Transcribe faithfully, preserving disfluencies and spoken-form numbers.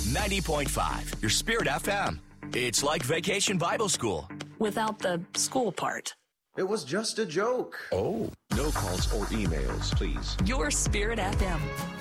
ninety point five, your Spirit F M. It's like Vacation Bible School. Without the school part. It was just a joke. Oh. No calls or emails, please. Your Spirit F M.